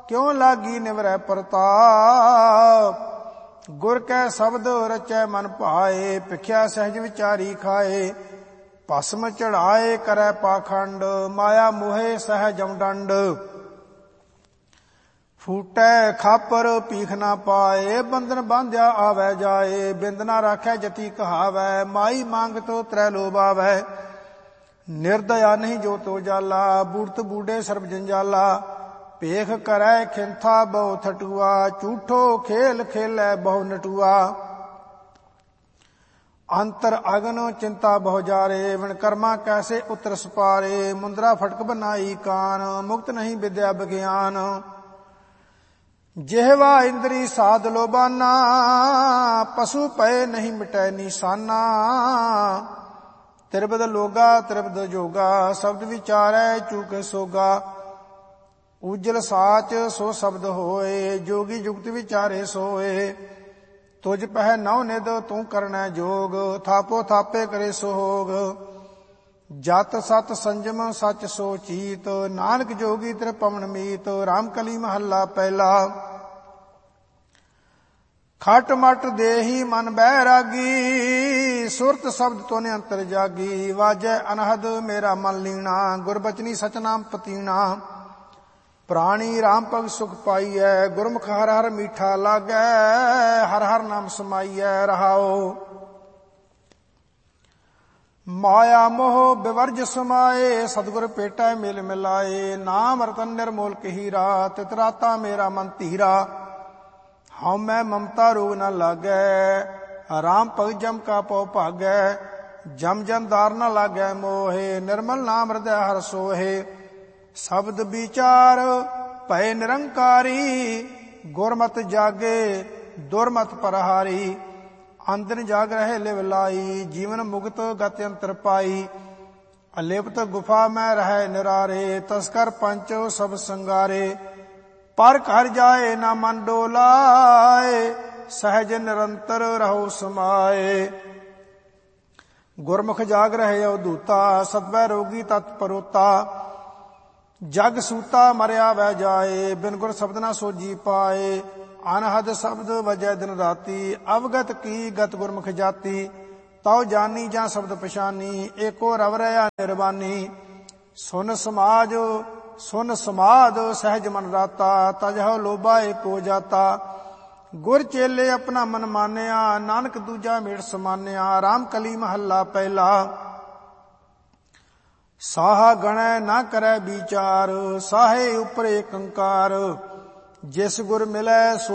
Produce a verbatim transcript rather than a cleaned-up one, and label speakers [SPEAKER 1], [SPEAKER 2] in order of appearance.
[SPEAKER 1] क्यों लागी निवरै प्रताप। गुर कै शब्द रचै मन भाए, भिख्या सहज विचारी खाए। भस्म चढ़ाए करै पाखंड, माया मोहे सहजम दंड। फूटै खापर पीख ना पाए, बंधन बांध्या आवै जाए। बिंद ना राखै जति कहावै, माई मांग तो त्रै लोभ आवै। निर्दया नहीं जो तो जाला, बूढ़त बूढ़े सर्ब जंजाला। पेख करै खिंथा बहु थटुआ, झूठो खेल खेलै बहु नटुआ। अंतर अगन चिंता बहु जारे, विण कर्मा कैसे उतर सपारे। मुंदरा फटक बनाई कान, मुक्त नहीं विद्या विज्ञान। जिहवा इंद्री साध लोबाना, पशु पए नहीं मिटै निशाना। त्रिबद लोगा त्रिबद जोगा, शब्द विचारै चूके सोगा। उज्जल साच सो शब्द होए, जोगी जुगत विचारे सोए। तुझ पह नौ निद तू करनै जोग, थापो थापे करे सोहोग। जत सत संजम सच सो चीत, नानक जोगी त्रिपवन मीत। रामकली महला पहला। खट मट देही मन बैरागी, सुरत शब्द तोने अंतर जागी। वाजै अनहद मेरा मन लीना, गुरबचनी सच नाम पतीना। प्राणी राम पग सुख पाइयै, गुरमुख हर हर मीठा लागै। हर हर नाम समाइयै रहाओ। माया मोह विवर्ज समाए, सतगुर पेटै मिल मिलाए। नाम रतन निर्मोल हीरा, तितराता मेरा मन धीरा। हम मैं ममता रोग न लागै, राम पग जम का पौ भागै। जम जन दार न लागै मोहे, निर्मल नाम हृदय हर सोहे। शब्द विचार भय निरंकारी, गुरमत जागे दुरमत परहारी। अंदर जाग रहे लिव लाई, जीवन मुक्त गति अंतर पाई। अलिप्त गुफा में रहे निरारे, तस्कर पंच सब संगारे। पर घर जाए न मन डोलाए, सहज निरंतर रहो समाए। गुरमुख जाग रहे अवधूता, सतवै रोगी तत्परोता। जग सूता मरिया वह जाए, बिन गुर शब्द ना सोजी पाए। अनहद शब्द वजह दिन राती, अवगत की गत गुरमुख जाती। तौ जानी जा शब्द पछानी, एको रव रया निर्वाणी। सुन समाज सुन समाद सहज मन राता, तजह लोभा एको जाता। गुर चेले अपना मन मानिया, नानक दूजा मेड़ समानिया। राम कली महला पहला। साहा गणै ना करै विचार, साहे उपर एक अंकार। जिस गुर मिलै